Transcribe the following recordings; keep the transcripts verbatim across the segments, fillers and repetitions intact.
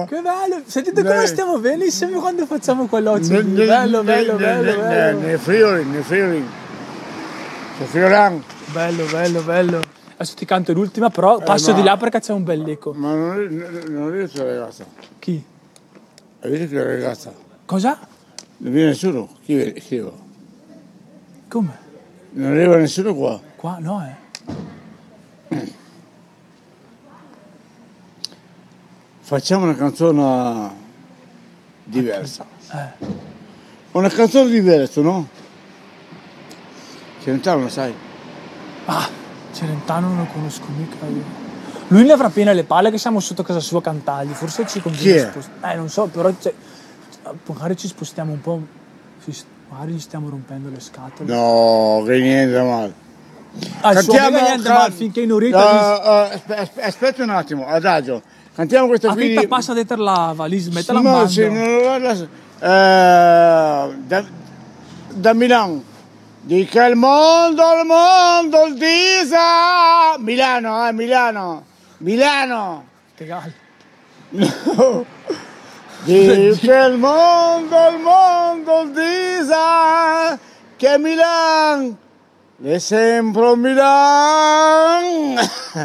benissimo. Che bello, sentite come Ne- stiamo benissimo quando facciamo quell'occhio. Ne- ne- Bello, ne- bello, ne- bello, ne- bello. Nel Friuli, nel Friuli. C'è Friulano. Bello, bello, bello. Adesso ti canto l'ultima, però passo ma- di là perché c'è un bell'eco. Ma non, non, non arriva la ragazza. Chi? Hai visto che la ragazza? Cosa? Non viene nessuno? Chi viene? Chi va? Come? Non arriva nessuno qua. Qua? No, eh. Facciamo una canzone diversa. Eh. Una canzone diversa, no? Celentano lo sai? Ah, Celentano non lo conosco mica io. Lui ne avrà piene le palle che siamo sotto casa sua a cantargli. Forse ci conviene. Chi è? spost- Eh, non so, però cioè, magari ci spostiamo un po'. ci- Magari gli stiamo rompendo le scatole. No, che niente da male. Ah, il suo Cantiamo amico niente can- male, finché in Urita No, lì- eh, aspe- aspe- aspetta un attimo, adagio. Cantiamo questa a qui. vita passa dietro lava, lì smettela in No, bando. sì, non lo guarda. Eh, da, da Milano. Di che il mondo, il mondo, il disa. Milano, eh, Milano. Milano. Che gal- Di che il mondo, il mondo, il disa. Che Milano. È sempre Milano.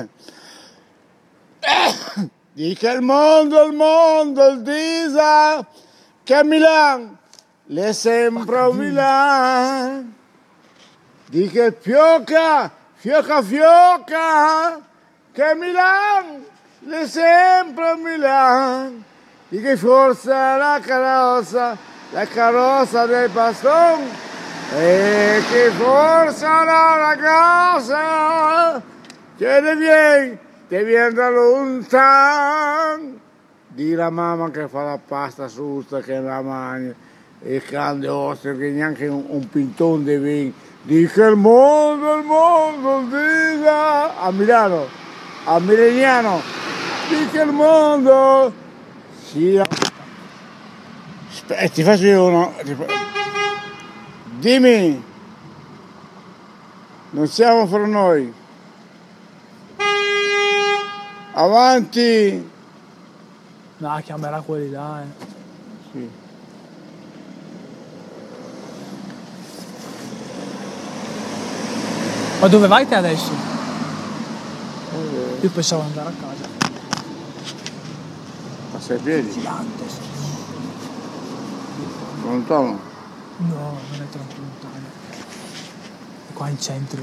Di che il mondo, il mondo, il disa. Che Milano. È sempre Milano. Di che fioca, fioca, fioca, che Milan, è sempre Milan. Di che forza la carrozza, la carrozza del baston, e che forza la ragazza, che ne viene, te viene da lontano. Di la mamma che fa la pasta susta, che la mangia, e grande osso, che neanche un, un pintone di vino. Dice il mondo, il mondo, dica a Milano, a Mileniano, dice il mondo, sia. Aspetta, ti faccio io uno. ti fa- Dimmi, non siamo fra noi. Avanti. No, chiamerà quelli là, eh. Sì. Ma dove vai te adesso? Io pensavo andare a casa. Passa i piedi, Gigante. lontano. No, non è troppo lontano. È qua in centro.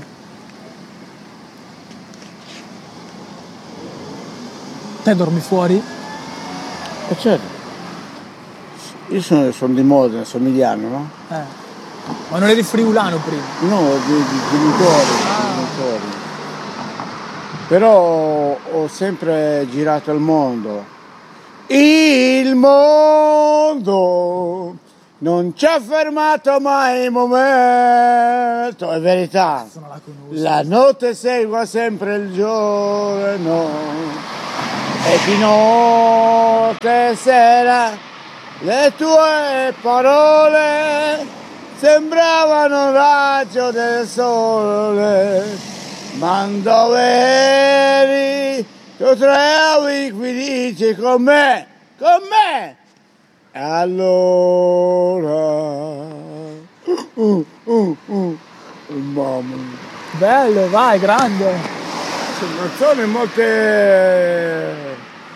Te dormi fuori? E certo. Io sono, sono di Modena, sono emiliano, no? Eh. Ma non eri friulano prima? No, di, di genitori, genitori. Però ho sempre girato il mondo. Il mondo non ci ha fermato mai un momento, è verità. Non la conosco. La notte segue sempre il giorno e di notte e sera le tue parole sembravano un raggio del sole, ma dove eri? Tu trevi qui dici con me, con me. E allora, uh, uh, uh, mamma mia. Bello, vai, grande. Sono canzoni molte.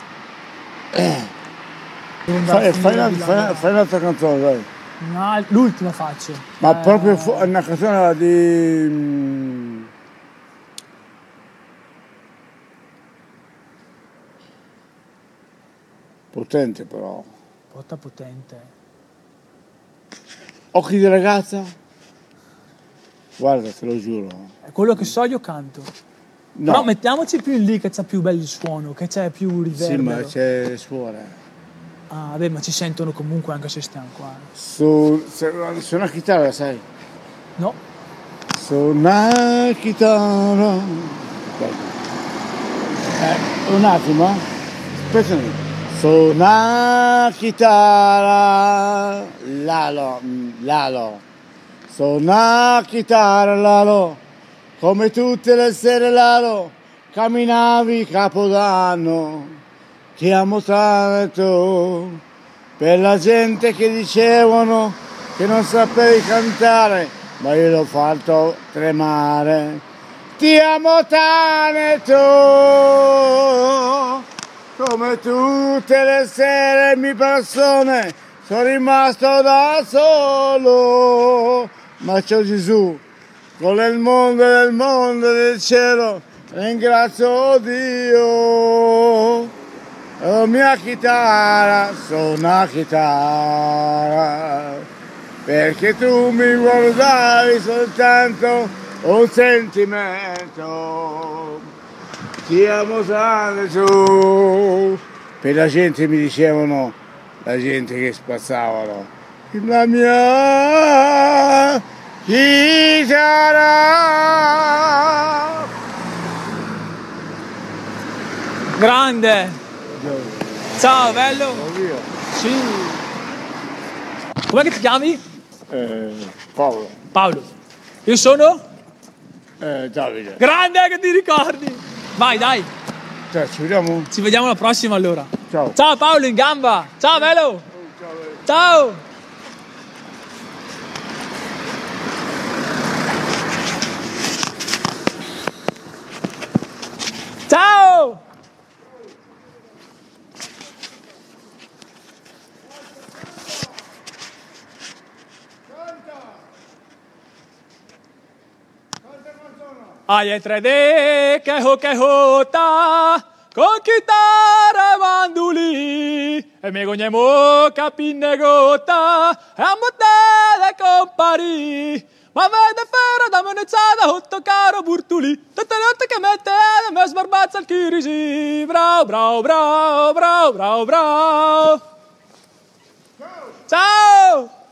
Devo andare Fai, a fai, finire una- di fai- lavorare. fai un'altra canzone, dai. No, l'ultima faccio. Ma Eh, proprio fu- una canzone di. mm, potente però. Botta potente. Occhi di ragazza? Guarda, te lo giuro. È quello che so io canto. No, Però mettiamoci più in lì che c'è più bello il suono, che c'è più sì, riverbero. ma c'è suora. Ah, vabbè, ma ci sentono comunque anche se stiamo qua. Su, se- suona chitarra, sai? No? Suona chitarra. Aspetta. Eh, un attimo, eh. Aspetta un attimo. Suona chitarra. Lalo, mm, Lalo. Suona chitarra, Lalo. Come tutte le sere, Lalo. Camminavi Capodanno. ti amo tanto, per la gente che dicevano che non sapevi cantare, ma io l'ho fatto tremare. Ti amo tanto, come tutte le sere mi persone, sono rimasto da solo, ma c'è Gesù, con il mondo del mondo del cielo, ringrazio Dio. La mia chitarra, suona chitarra, perché tu mi guardavi soltanto un sentimento. Ti amo tanto. Per la gente mi dicevano, la gente che spazzavano, la mia chitarra. Grande! Ciao, bello! Sì. Com'è che ti chiami? Eh, Paolo. Paolo. Io sono? Eh, Davide. Grande che ti ricordi! Vai, dai! Cioè, ci vediamo? Ci vediamo alla prossima allora. Ciao. Ciao Paolo, in gamba! Ciao, bello! Ciao! Ciao! Ai tre D che ho che hota con chitarra e mandolì e mi gognemo capinne gota e a montare compari ma vede ferro da monezada otto caro burtuli tutte le notte che mette e mi sbarbazza il chirisi bravo bravo bravo bravo bravo bravo ciao